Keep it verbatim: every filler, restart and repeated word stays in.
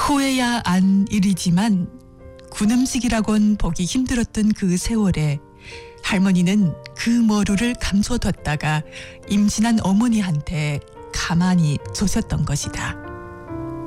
후회야 안 일이지만 군음식이라곤 보기 힘들었던 그 세월에 할머니는 그 머루를 감춰뒀다가 임신한 어머니한테 가만히 조셨던 것이다.